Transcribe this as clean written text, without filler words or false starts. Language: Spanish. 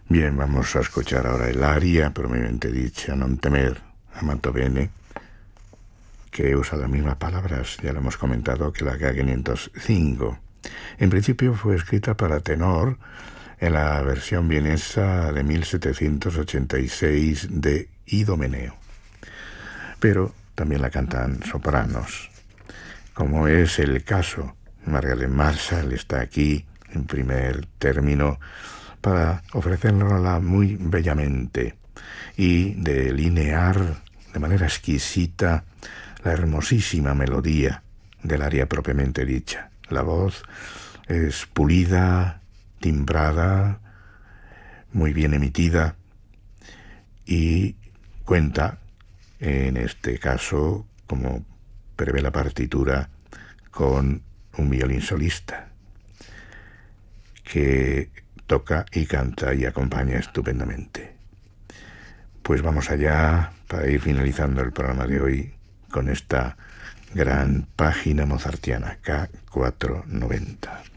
Bien, vamos a escuchar ahora el aria propiamente dicha, Non temer, amato bene, que usa las mismas palabras, ya lo hemos comentado, que la K505. En principio fue escrita para tenor en la versión vienesa de 1786 de Idomeneo, pero también la cantan sopranos, como es el caso. Margaret Marshall está aquí en primer término para ofrecérnosla muy bellamente y delinear de manera exquisita la hermosísima melodía del aria propiamente dicha. La voz es pulida, timbrada, muy bien emitida y cuenta, en este caso, como prevé la partitura, con un violín solista que toca y canta y acompaña estupendamente. Pues vamos allá para ir finalizando el programa de hoy con esta gran página mozartiana K490.